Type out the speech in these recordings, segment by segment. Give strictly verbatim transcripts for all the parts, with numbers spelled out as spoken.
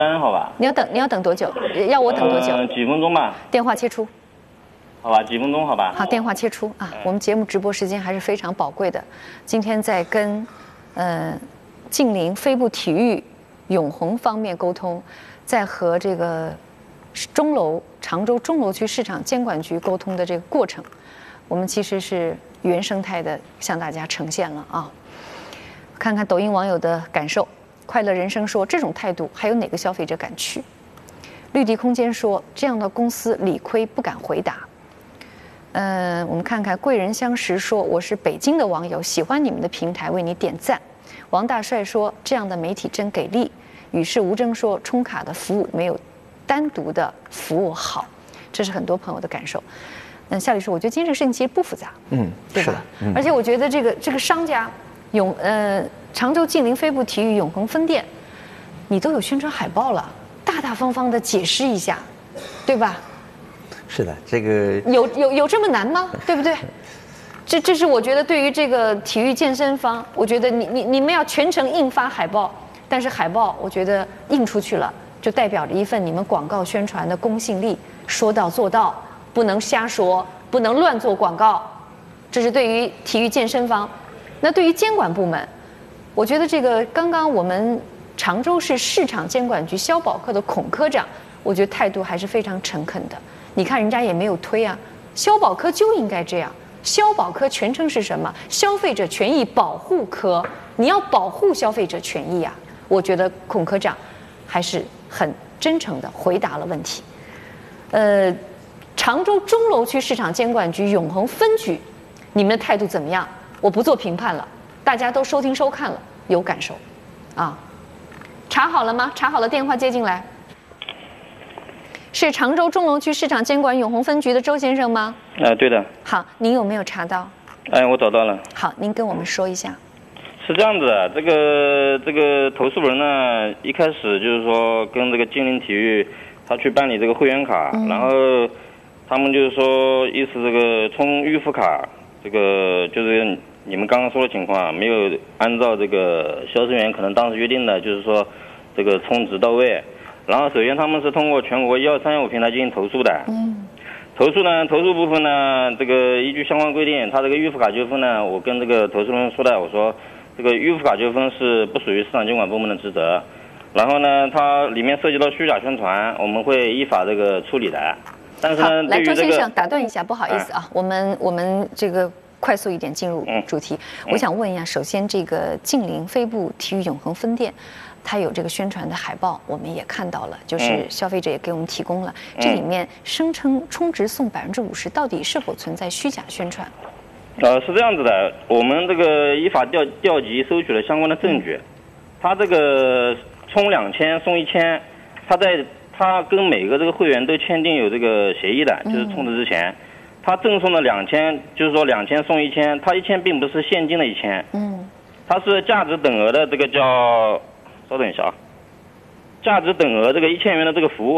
三好吧？ 你要等，你要等多久？要我等多久？ 呃、几分钟吧。 电话切出。 好吧，几分钟好吧。 好，电话切出啊！ 嗯、 我们节目直播时间还是非常宝贵的。今天在跟呃近邻飞步体育永恒方面沟通，在和这个钟楼常州钟楼区市场监管局沟通的这个过程，我们其实是原生态的向大家呈现了啊。看看抖音网友的感受。快乐人生说，这种态度还有哪个消费者敢去？绿地空间说，这样的公司理亏不敢回答。呃，我们看看贵人相识说，我是北京的网友，喜欢你们的平台，为你点赞。王大帅说，这样的媒体真给力。与世无争说，充卡的服务没有单独的服务好，这是很多朋友的感受。嗯，夏律师，我觉得今天这个事情其实不复杂， 嗯， 对吧？嗯、而且我觉得这个这个商家永呃常州近邻飞步体育永恒分店，你都有宣传海报了，大大方方的解释一下，对吧？ 是的，这个有有有这么难吗？对不对？这这是我觉得对于这个体育健身房，我觉得你你你们要全程印发海报，但是海报我觉得印出去了，就代表着一份你们广告宣传的公信力，说到做到，不能瞎说，不能乱做广告，这是对于体育健身房。那对于监管部门，我觉得这个刚刚我们常州市市场监管局消保科的孔科长，我觉得态度还是非常诚恳的。你看人家也没有推啊，消保科就应该这样。消保科全称是什么？消费者权益保护科，你要保护消费者权益啊。我觉得孔科长还是很真诚的回答了问题。呃，常州钟楼区市场监管局永恒分局，你们的态度怎么样？我不做评判了，大家都收听收看了，有感受，啊，查好了吗？查好了，电话接进来。是常州钟楼区市场监管永恒分局的周先生吗？ 啊、呃，对的。 好，您有没有查到？ 哎，我找到了。 好，您跟我们说一下。 是这样子的，这个这个投诉人呢，一开始就是说跟这个金陵体育，他去办理这个会员卡，嗯、然后他们就是说，意思这个充预付卡，这个就是你们刚刚说的情况，没有按照这个销售员可能当时约定的，就是说这个充值到位。然后首先他们是通过全国一二三幺五平台进行投诉的。嗯。投诉呢，投诉部分呢，这个依据相关规定，他这个预付卡纠纷呢，我跟这个投诉人说的，我说这个预付卡纠纷是不属于市场监管部门的职责。然后呢，它里面涉及到虚假宣传，我们会依法这个处理的。但是呢， 好，来，周先生，打断一下， 嗯、 不好意思啊，我们我们这个快速一点进入主题。 嗯、 我想问一下，首先这个近邻飞步体育永恒分店。它有这个宣传的海报，我们也看到了，就是消费者也给我们提供了。嗯、这里面声称充值送百分之五十，到底是否存在虚假宣传？ 呃，是这样子的，我们这个依法调调集收取了相关的证据。他这个充两千送一千，他在他跟每个这个会员都签订有这个协议的，就是充值之前，嗯、他赠送的两千，就是说两千送一千，他一千并不是现金的一千，嗯，它是价值等额的这个叫。稍等一下啊，价值等额这个一千元的这个服务，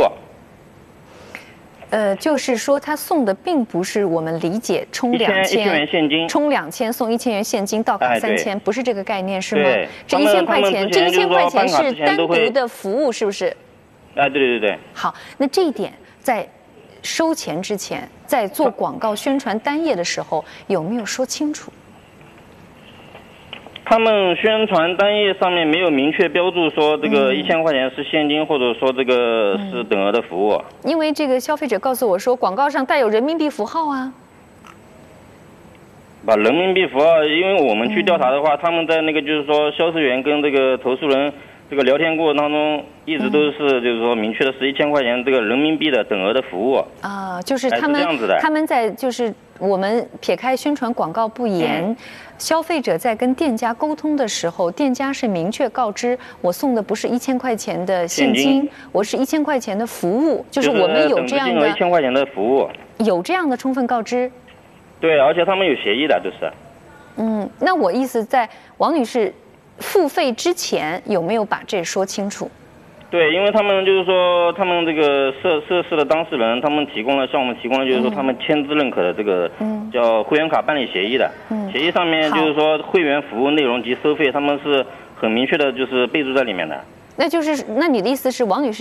呃，就是说他送的并不是我们理解充两千一千元现金， 充两千送一千元现金，到卡三千，不是这个概念是吗？ 对， 这一千块钱，这一千块钱是单独的服务，是不是？ 哎，对对对对。 好，那这一点在收钱之前，在做广告宣传单页的时候，有没有说清楚？ 他们宣传单页上面没有明确标注说这个一千块钱是现金，或者说这个是等额的服务。 因为这个消费者告诉我说，广告上带有人民币符号啊。 把人民币符号，因为我们去调查的话，他们在那个就是说销售员跟这个投诉人这个聊天过程当中，一直都是就是说明确的是一千块钱这个人民币的等额的服务。 啊，就是他们他们在就是我们撇开宣传广告不严。嗯，消费者在跟店家沟通的时候，店家是明确告知我送的不是一千块钱的现金， 金我是一千块钱的服务，就是我们有这样的一千块钱的服务， 有这样的充分告知。 对，而且他们有协议的，都是。 嗯，那我意思在王女士付费之前有没有把这说清楚？ 对，因为他们就是说，他们这个涉涉事的当事人，他们提供了向我们提供了，就是说他们签字认可的这个叫会员卡办理协议的，嗯、协议上面就是说会员服务内容及收费，他们是很明确的，就是备注在里面的。 那就是，那你的意思是王女士